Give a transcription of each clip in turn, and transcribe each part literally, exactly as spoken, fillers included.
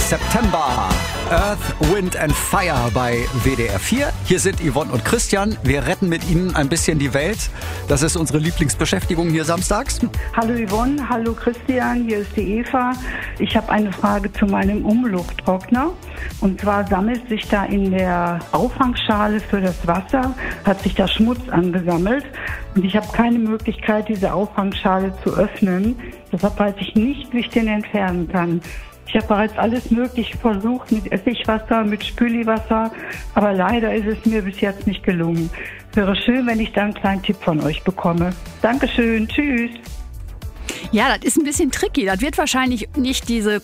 September. Earth, Wind and Fire bei W D R vier. Hier sind Yvonne und Christian. Wir retten mit Ihnen ein bisschen die Welt. Das ist unsere Lieblingsbeschäftigung hier samstags. Hallo Yvonne, hallo Christian, hier ist die Eva. Ich habe eine Frage zu meinem Umlufttrockner. Und zwar sammelt sich da in der Auffangschale für das Wasser, hat sich da Schmutz angesammelt. Und ich habe keine Möglichkeit, diese Auffangschale zu öffnen. Deshalb weiß ich nicht, wie ich den entfernen kann. Ich habe bereits alles Mögliche versucht mit Essigwasser, mit Spüliwasser, aber leider ist es mir bis jetzt nicht gelungen. Wäre schön, wenn ich da einen kleinen Tipp von euch bekomme. Dankeschön, tschüss. Ja, das ist ein bisschen tricky. Das wird wahrscheinlich nicht diese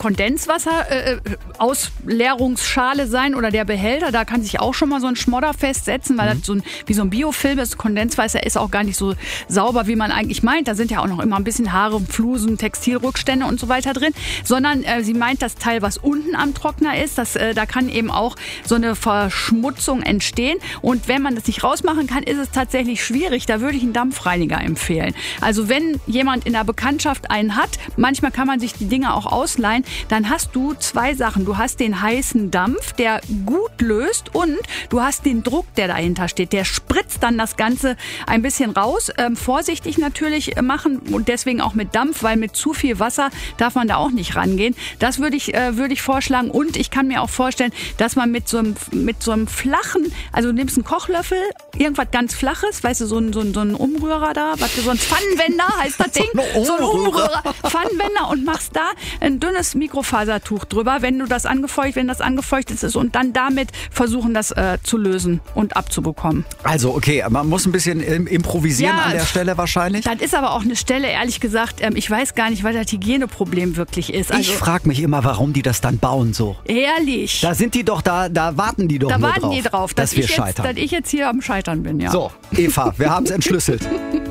Kondenswasser-Ausleerungsschale äh, sein oder der Behälter. Da kann sich auch schon mal so ein Schmodder festsetzen, weil mhm. das so ein, wie so ein Biofilm ist. Kondenswasser ist auch gar nicht so sauber, wie man eigentlich meint. Da sind ja auch noch immer ein bisschen Haare, Flusen, Textilrückstände und so weiter drin. Sondern äh, sie meint das Teil, was unten am Trockner ist. Das, äh, da kann eben auch so eine Verschmutzung entstehen. Und wenn man das nicht rausmachen kann, ist es tatsächlich schwierig. Da würde ich einen Dampfreiniger empfehlen. Also wenn jemand in der Bekanntschaft einen hat, manchmal kann man sich die Dinge auch ausleihen, dann hast du zwei Sachen. Du hast den heißen Dampf, der gut löst, und du hast den Druck, der dahinter steht. Der spritzt dann das Ganze ein bisschen raus. Ähm, vorsichtig natürlich machen und deswegen auch mit Dampf, weil mit zu viel Wasser darf man da auch nicht rangehen. Das würde ich, äh, würde ich vorschlagen, und ich kann mir auch vorstellen, dass man mit so einem, mit so einem flachen, also du nimmst einen Kochlöffel, irgendwas ganz Flaches, weißt du, so ein, so ein, so ein Umrührer da, was, so ein Pfannenwender heißt das Ding, so ein Umrührer. Pfannenwender, und machst da ein dünnes Mikrofasertuch drüber, wenn du das angefeucht, wenn das angefeuchtet ist, und dann damit versuchen, das äh, zu lösen und abzubekommen. Also okay, man muss ein bisschen improvisieren ja, an der Stelle wahrscheinlich. Das ist aber auch eine Stelle, ehrlich gesagt, ähm, ich weiß gar nicht, was das Hygieneproblem wirklich ist. Also, ich frage mich immer, warum die das dann bauen so. Ehrlich? Da sind die doch, da, da warten die doch da nur warten drauf, die drauf, dass, dass wir ich scheitern. Jetzt, dass ich jetzt hier am Scheitern bin, ja. So, Eva, wir haben es entschlüsselt.